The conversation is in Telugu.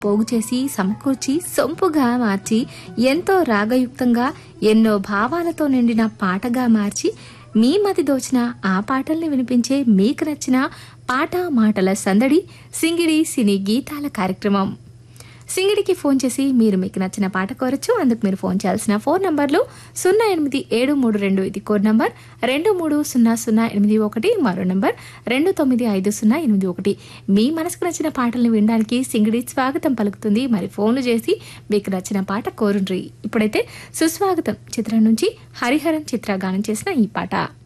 పోగు చేసి సమకూర్చి సొంపుగా మార్చి ఎంతో రాగయుక్తంగా ఎన్నో భావాలతో నిండిన పాటగా మార్చి మీ మతి దోచిన ఆ పాటల్ని వినిపించే మీకు నచ్చిన పాట మాటల సందడి సింగిడి సినీ గీతాల కార్యక్రమం. సింగిడికి ఫోన్ చేసి మీరు మీకు నచ్చిన పాట కోరచ్చు. అందుకు మీరు ఫోన్ చేయాల్సిన ఫోన్ నంబర్లు 08732 ఇది కోడ్ నంబర్, 230081 మరో నంబర్ 295081. మీ మనసుకు నచ్చిన పాటల్ని వినడానికి సింగిడి స్వాగతం పలుకుతుంది. మరి ఫోన్లు చేసి మీకు నచ్చిన పాట కోరుండ్రి. ఇప్పుడైతే సుస్వాగతం చిత్రం నుంచి హరిహరన్ చిత్ర గానం చేసిన ఈ పాట.